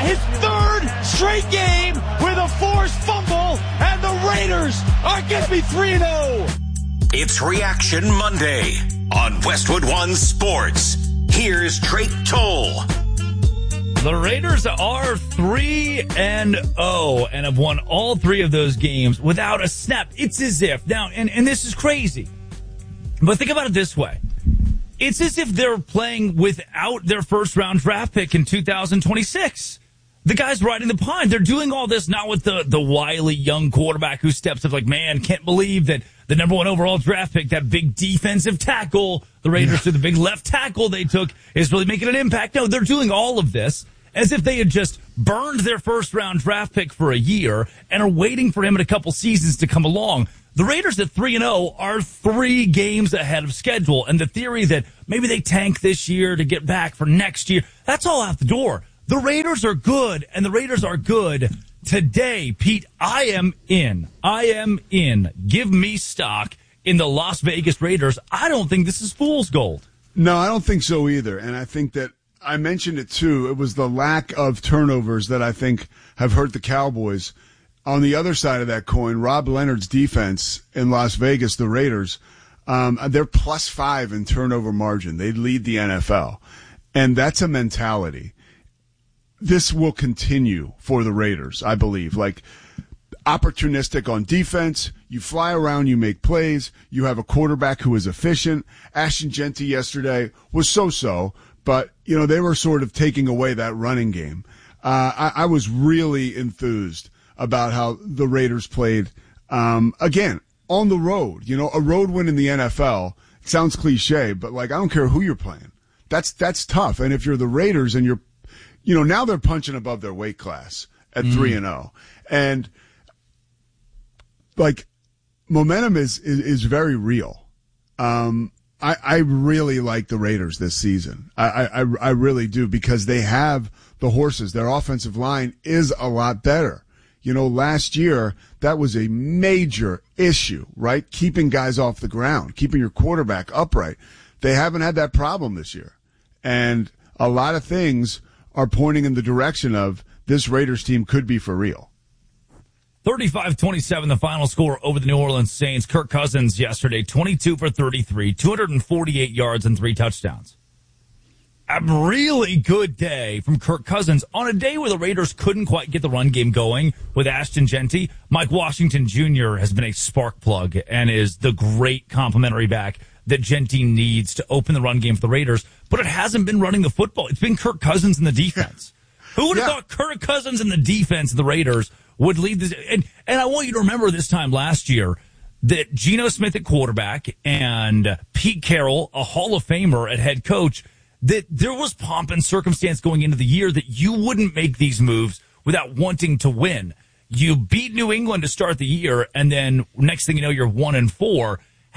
his third straight game with a forced fumble, and the Raiders are getting me 3-0. It's Reaction Monday on Westwood One Sports. Here's Drake Toll. The Raiders are 3-0 and have won all three of those games without a snap. It's as if now, and this is crazy, but think about it this way. It's as if they're playing without their first round draft pick in 2026. The guy's riding the pine. They're doing all this not with the wily young quarterback who steps up like, man, can't believe that the number one overall draft pick, that big defensive tackle, the Raiders to the big left tackle they took, is really making an impact. No, they're doing all of this as if they had just burned their first round draft pick for a year and are waiting for him in a couple seasons to come along. The Raiders at 3-0 are 3 games ahead of schedule. And the theory that maybe they tank this year to get back for next year, that's all out the door. The Raiders are good, and the Raiders are good today. Pete, I am in. Give me stock in the Las Vegas Raiders. I don't think this is fool's gold. No, I don't think so either. And I think that I mentioned it too. It was the lack of turnovers that I think have hurt the Cowboys. On the other side of that coin, Rob Leonard's defense in Las Vegas, the Raiders, they're +5 in turnover margin. They lead the NFL. And that's a mentality. This will continue for the Raiders, I believe. Like, opportunistic on defense. You fly around, you make plays. You have a quarterback who is efficient. Ashton Jeanty yesterday was so-so, but, you know, they were sort of taking away that running game. I was really enthused about how the Raiders played, again, on the road. You know, a road win in the NFL sounds cliche, but, like, I don't care who you're playing. That's tough. And if you're the Raiders and you're, you know, now they're punching above their weight class at 3-0. And, like, momentum is very real. I really like the Raiders this season. I really do, because they have the horses. Their offensive line is a lot better. You know, last year, that was a major issue, right? Keeping guys off the ground, keeping your quarterback upright. They haven't had that problem this year. And a lot of things are pointing in the direction of this Raiders team could be for real. 35-27, the final score over the New Orleans Saints. Kirk Cousins yesterday, 22 for 33, 248 yards and 3 touchdowns. A really good day from Kirk Cousins on a day where the Raiders couldn't quite get the run game going with Ashton Jeanty. Mike Washington Jr. has been a spark plug and is the great complimentary back that Jeanty needs to open the run game for the Raiders, but it hasn't been running the football. It's been Kirk Cousins in the defense. Who would have thought Kirk Cousins in the defense of the Raiders would lead this? And I want you to remember this time last year that Geno Smith at quarterback and Pete Carroll, a Hall of Famer at head coach, that there was pomp and circumstance going into the year that you wouldn't make these moves without wanting to win. You beat New England to start the year, and then next thing you know, you're 1-4.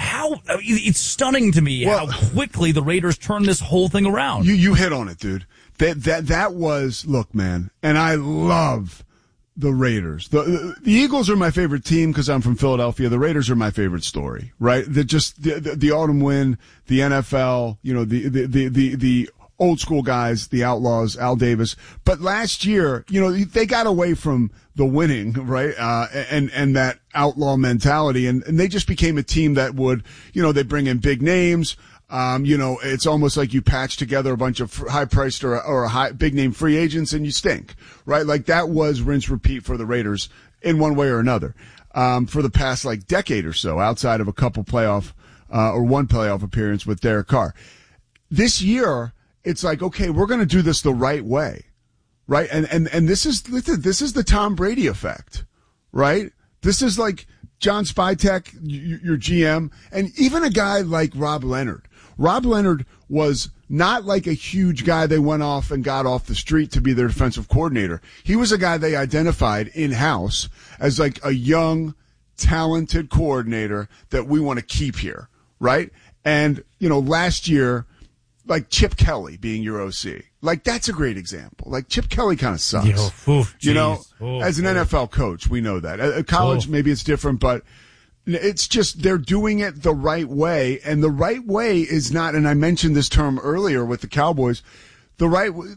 It's stunning to me how quickly the Raiders turned this whole thing around. You hit on it, dude. That was, look, man, and I love the Raiders. The Eagles are my favorite team because I'm from Philadelphia. The Raiders are my favorite story, right? The autumn win, the NFL, you know, the old school guys, the Outlaws, Al Davis. But last year, you know, they got away from the winning, right? And that outlaw mentality. And they just became a team that would, you know, they bring in big names. You know, it's almost like you patch together a bunch of high-priced or big-name free agents and you stink, right? Like, that was rinse repeat for the Raiders in one way or another for the past, like, decade or so, outside of a couple playoff or one playoff appearance with Derek Carr. This year, it's like, okay, we're going to do this the right way, right? And this is the Tom Brady effect, right? This is like John Spytek, your GM, and even a guy like Rob Leonard. Rob Leonard was not like a huge guy they went off and got off the street to be their defensive coordinator. He was a guy they identified in-house as like a young, talented coordinator that we want to keep here, right? And, you know, last year, like Chip Kelly being your OC. Like, that's a great example. Like, Chip Kelly kind of sucks. You know, as an NFL coach, we know that. At college, maybe it's different, but it's just they're doing it the right way. And the right way is not, and I mentioned this term earlier with the Cowboys, the right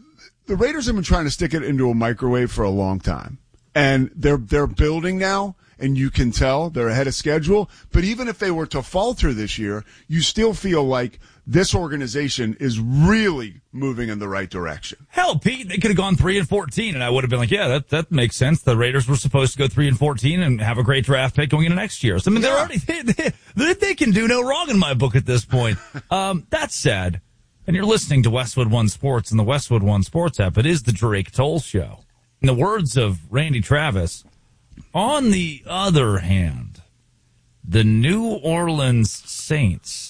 the Raiders have been trying to stick it into a microwave for a long time. And they're building now, and you can tell they're ahead of schedule. But even if they were to falter this year, you still feel like this organization is really moving in the right direction. Hell, Pete, they could have gone 3-14, and I would have been like, yeah, that makes sense. The Raiders were supposed to go 3-14 and have a great draft pick going into next year. So, I mean, they're already they can do no wrong in my book at this point. That said, and you're listening to Westwood One Sports and the Westwood One Sports app. It is the Drake Toll Show. In the words of Randy Travis, on the other hand, the New Orleans Saints.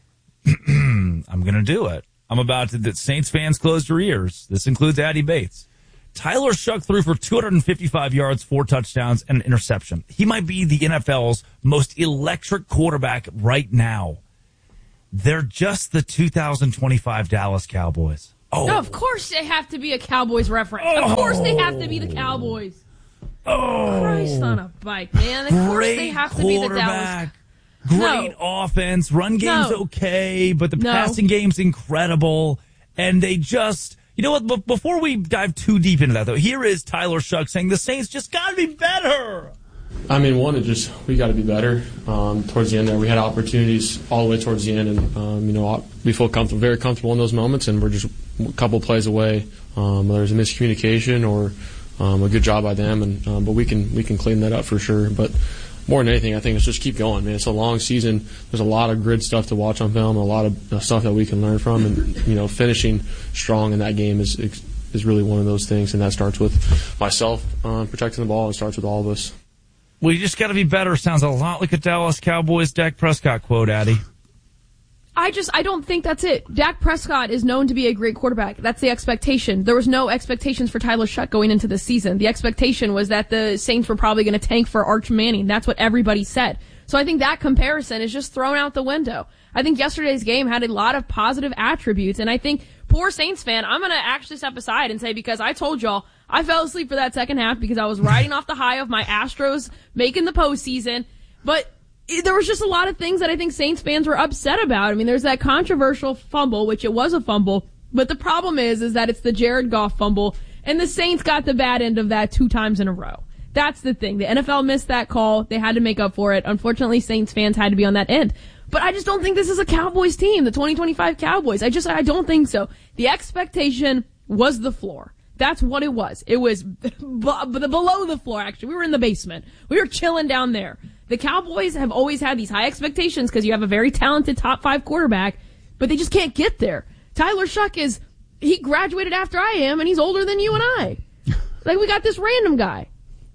I'm going to do it. I'm about to. Saints fans, close your ears. This includes Addy Bates. Tyler Shuck threw for 255 yards, 4 touchdowns, and an interception. He might be the NFL's most electric quarterback right now. They're just the 2025 Dallas Cowboys. Oh. No, of course they have to be a Cowboys reference. Oh. Of course they have to be the Cowboys. Oh. Christ on a bike, man. Of course they have to be the Dallas. Great offense. Run game's okay, but the passing game's incredible. And they just, you know what, before we dive too deep into that, though, here is Tyler Shuck saying the Saints just got to be better. I mean, we got to be better. Towards the end there, we had opportunities all the way towards the end, and, we feel comfortable, very comfortable in those moments, and we're just a couple plays away. Whether it's a miscommunication or a good job by them, but we can clean that up for sure. But more than anything, I think it's just keep going, man. It's a long season. There's a lot of grid stuff to watch on film, a lot of stuff that we can learn from, and finishing strong in that game is really one of those things, and that starts with myself protecting the ball. It starts with all of us. Well, you just got to be better. Sounds a lot like a Dallas Cowboys Dak Prescott quote, Addy. I don't think that's it. Dak Prescott is known to be a great quarterback. That's the expectation. There was no expectations for Tyler Shuck going into the season. The expectation was that the Saints were probably going to tank for Arch Manning. That's what everybody said. So I think that comparison is just thrown out the window. I think yesterday's game had a lot of positive attributes, and I think poor Saints fan, I'm going to actually step aside and say, because I told y'all, I fell asleep for that second half because I was riding off the high of my Astros making the postseason, but there was just a lot of things that I think Saints fans were upset about. I mean, there's that controversial fumble, which it was a fumble, but the problem is that it's the Jared Goff fumble, and the Saints got the bad end of that 2 times in a row. That's the thing. The NFL missed that call. They had to make up for it. Unfortunately, Saints fans had to be on that end. But I just don't think this is a Cowboys team, the 2025 Cowboys. I don't think so. The expectation was the floor. That's what it was. It was below the floor, actually. We were in the basement. We were chilling down there. The Cowboys have always had these high expectations because you have a very talented top 5 quarterback, but they just can't get there. Tyler Shuck he graduated after I am, and he's older than you and I. Like, we got this random guy.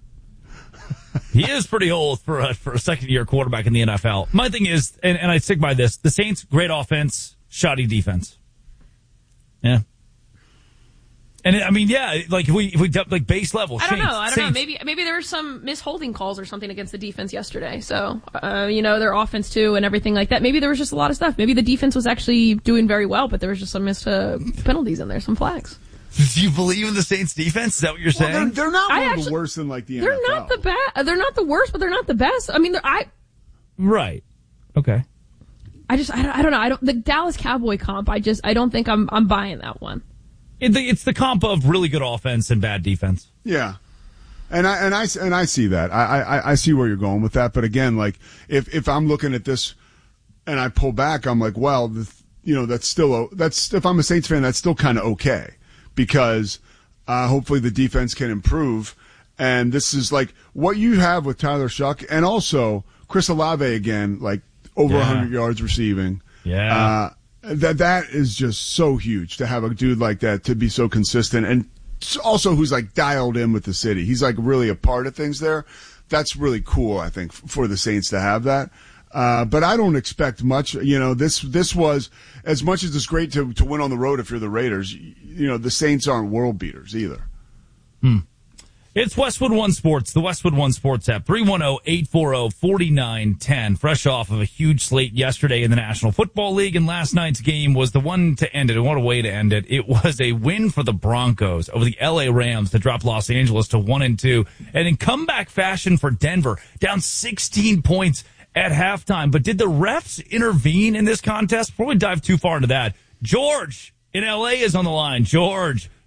He is pretty old for a second-year quarterback in the NFL. My thing is, and I stick by this, the Saints, great offense, shoddy defense. Yeah. And I mean, yeah, like if we like base level. I don't know. Maybe there were some misholding calls or something against the defense yesterday. So, their offense too and everything like that. Maybe there was just a lot of stuff. Maybe the defense was actually doing very well, but there was just some missed penalties in there, some flags. Do you believe in the Saints defense? Is that what you're saying? Well, they're not one of the worst in like the NFL. They're not the best. They're not the worst, but they're not the best. I mean, right. Okay. I don't know. The Dallas Cowboy comp. I don't think I'm buying that one. It's the comp of really good offense and bad defense. Yeah. And I see that. I see where you're going with that. But again, like if I'm looking at this and I pull back, I'm like, well, that's if I'm a Saints fan, that's still kind of okay because hopefully the defense can improve. And this is like what you have with Tyler Shuck and also Chris Olave again, like over 100 yards receiving. Yeah. That is just so huge to have a dude like that to be so consistent and also who's like dialed in with the city. He's like really a part of things there. That's really cool, I think, for the Saints to have that. But I don't expect much. This was, as much as it's great to win on the road if you're the Raiders, the Saints aren't world beaters either. It's Westwood One Sports, the Westwood One Sports app, 310-840-4910. Fresh off of a huge slate yesterday in the National Football League, and last night's game was the one to end it, and what a way to end it. It was a win for the Broncos over the LA Rams to drop Los Angeles to 1-2, and in comeback fashion for Denver, down 16 points at halftime. But did the refs intervene in this contest? Before we dive too far into that, George in LA is on the line. George,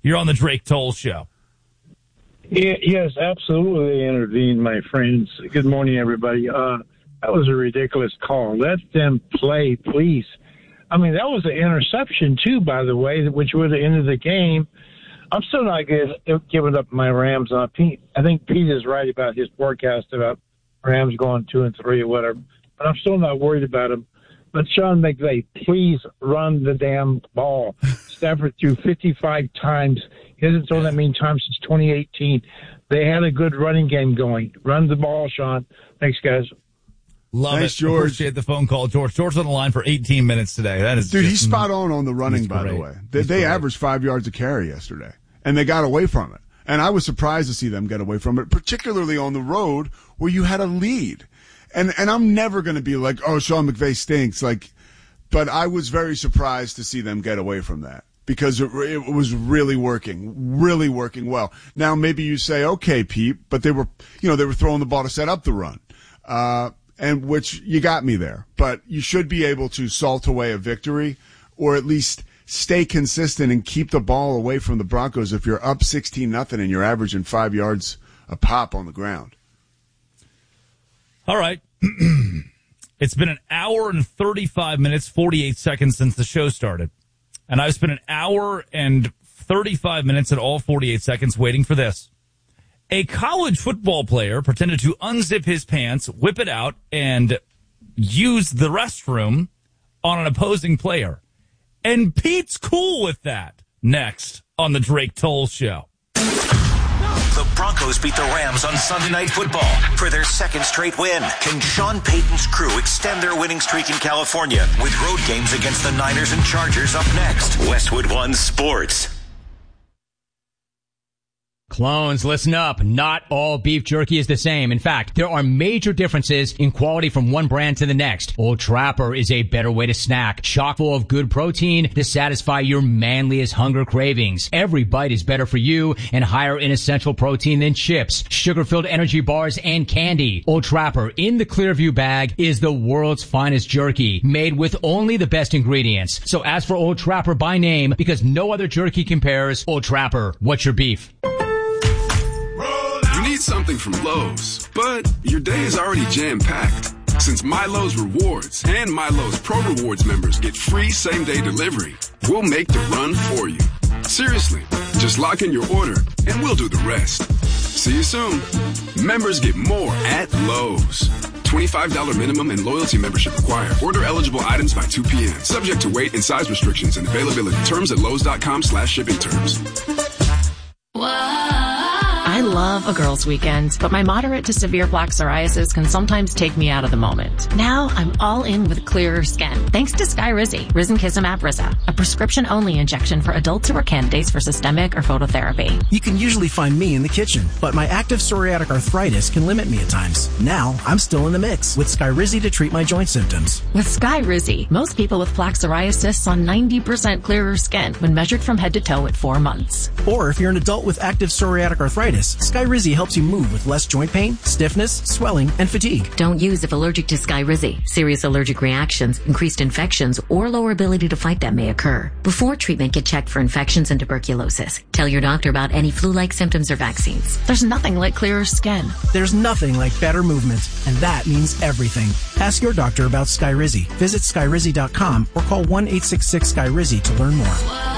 You're on the Drake Toll Show. Yes, absolutely intervened, my friends. Good morning, everybody. That was a ridiculous call. Let them play, please. I mean, that was an interception, too, by the way, which would have ended the game. I'm still not giving up my Rams. I think Pete is right about his forecast about Rams going 2-3 or whatever. But I'm still not worried about them. But Sean McVay, please run the damn ball. Stafford threw 55 times. He hasn't thrown that many times since 2018. They had a good running game going. Run the ball, Sean. Thanks, guys. Love it. George. Appreciate the phone call, George. George on the line for 18 minutes today. That is, dude, he's spot on the running, by the way. They averaged 5 yards a carry yesterday, and they got away from it. And I was surprised to see them get away from it, particularly on the road where you had a lead. And I'm never going to be like, oh, Sean McVay stinks. But I was very surprised to see them get away from that because it was really working well. Now, maybe you say, okay, Pete, but they were throwing the ball to set up the run. And which you got me there, but you should be able to salt away a victory or at least stay consistent and keep the ball away from the Broncos if you're up 16-0 and you're averaging 5 yards a pop on the ground. All right. It's been an hour and 35 minutes, 48 seconds since the show started. And I've spent an hour and 35 minutes and all 48 seconds waiting for this. A college football player pretended to unzip his pants, whip it out, and use the restroom on an opposing player. And Pete's cool with that. Next on the Drake Toll Show. The Broncos beat the Rams on Sunday Night Football for their second straight win. Can Sean Payton's crew extend their winning streak in California with road games against the Niners and Chargers up next? Westwood One Sports. Clones, listen up. Not all beef jerky is the same. In fact, there are major differences in quality from one brand to the next. Old Trapper is a better way to snack, chock full of good protein to satisfy your manliest hunger cravings. Every bite is better for you and higher in essential protein than chips, sugar-filled energy bars, and candy. Old Trapper in the Clearview bag is the world's finest jerky, made with only the best ingredients. So ask for Old Trapper by name because no other jerky compares. Old Trapper, what's your beef? You need something from Lowe's, but your day is already jam-packed. Since MyLowe's Rewards and MyLowe's Pro Rewards members get free same-day delivery, we'll make the run for you. Seriously, just lock in your order and we'll do the rest. See you soon. Members get more at Lowe's. $25 minimum and loyalty membership required. Order eligible items by 2 p.m. Subject to weight and size restrictions and availability. Terms at lowes.com/shipping terms. I love a girls' weekend, but my moderate to severe plaque psoriasis can sometimes take me out of the moment. Now I'm all in with clearer skin, thanks to Skyrizi, Risankizumab Riza, a prescription-only injection for adults who are candidates for systemic or phototherapy. You can usually find me in the kitchen, but my active psoriatic arthritis can limit me at times. Now I'm still in the mix with Skyrizi to treat my joint symptoms. With Skyrizi, most people with plaque psoriasis saw 90% clearer skin when measured from head to toe at 4 months. Or if you're an adult with active psoriatic arthritis, Skyrizi helps you move with less joint pain, stiffness, swelling, and fatigue. Don't use if allergic to Skyrizi. Serious allergic reactions, increased infections, or lower ability to fight them may occur. Before treatment, get checked for infections and tuberculosis. Tell your doctor about any flu-like symptoms or vaccines. There's nothing like clearer skin. There's nothing like better movement, and that means everything. Ask your doctor about Skyrizi. Visit Skyrizi.com or call 1-866-SKYRIZI to learn more.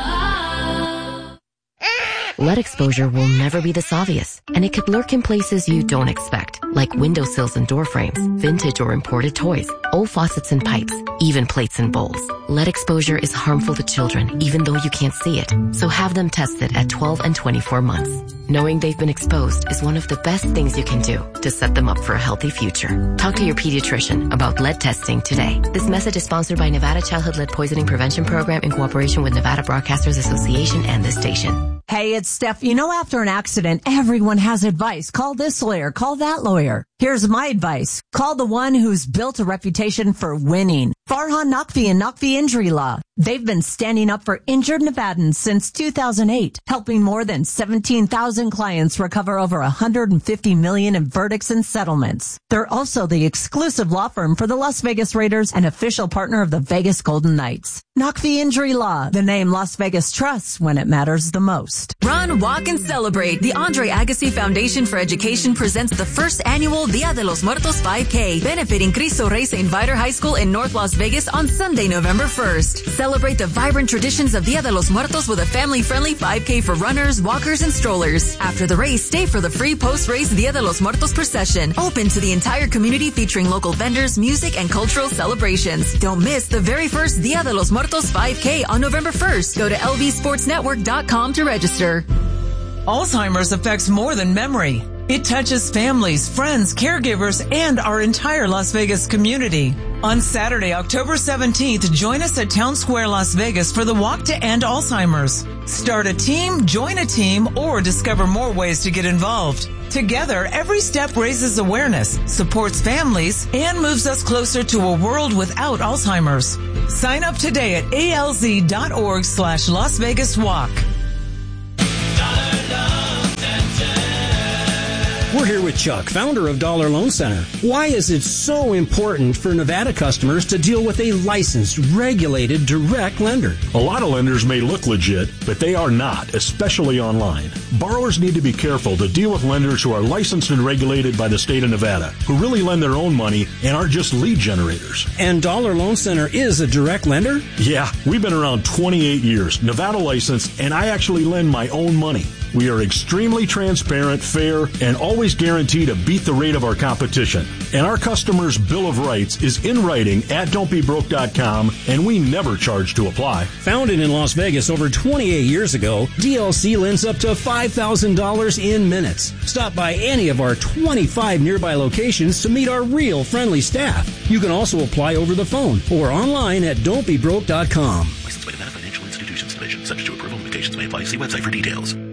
Lead exposure will never be this obvious, and it could lurk in places you don't expect, like windowsills and door frames, vintage or imported toys, old faucets and pipes, even plates and bowls. Lead exposure is harmful to children, even though you can't see it, so have them tested at 12 and 24 months. Knowing they've been exposed is one of the best things you can do to set them up for a healthy future. Talk to your pediatrician about lead testing today. This message is sponsored by Nevada Childhood Lead Poisoning Prevention Program in cooperation with Nevada Broadcasters Association and this station. Hey, it's Steph. You know, after an accident, everyone has advice. Call this lawyer, call that lawyer. Here's my advice. Call the one who's built a reputation for winning. Farhan Naqvi and Naqvi Injury Law. They've been standing up for injured Nevadans since 2008, helping more than 17,000 clients recover over $150 million in verdicts and settlements. They're also the exclusive law firm for the Las Vegas Raiders and official partner of the Vegas Golden Knights. Naqvi Injury Law, the name Las Vegas trusts when it matters the most. Run, walk, and celebrate. The Andre Agassi Foundation for Education presents the first annual Dia de los Muertos 5K, benefiting Cristo Rey St. Viator High School in North Las Vegas on Sunday, November 1st. Celebrate the vibrant traditions of Dia de los Muertos with a family-friendly 5K for runners, walkers, and strollers. After the race, stay for the free post-race Dia de los Muertos procession, open to the entire community featuring local vendors, music, and cultural celebrations. Don't miss the very first Dia de los Muertos 5K on November 1st. Go to lvsportsnetwork.com to register. Alzheimer's affects more than memory. It touches families, friends, caregivers, and our entire Las Vegas community. On Saturday, October 17th, join us at Town Square, Las Vegas for the Walk to End Alzheimer's. Start a team, join a team, or discover more ways to get involved. Together, every step raises awareness, supports families, and moves us closer to a world without Alzheimer's. Sign up today at alz.org/Las Vegas Walk. We're here with Chuck, founder of Dollar Loan Center. Why is it so important for Nevada customers to deal with a licensed, regulated, direct lender? A lot of lenders may look legit, but they are not, especially online. Borrowers need to be careful to deal with lenders who are licensed and regulated by the state of Nevada, who really lend their own money and aren't just lead generators. And Dollar Loan Center is a direct lender? Yeah, we've been around 28 years, Nevada licensed, and I actually lend my own money. We are extremely transparent, fair, and always guarantee to beat the rate of our competition. And our customers' Bill of Rights is in writing at don'tbebroke.com, and we never charge to apply. Founded in Las Vegas over 28 years ago, DLC lends up to $5,000 in minutes. Stop by any of our 25 nearby locations to meet our real friendly staff. You can also apply over the phone or online at don'tbebroke.com. Licensed by Nevada Financial Institutions Division. Subject to approval. Limitations may apply. See website for details.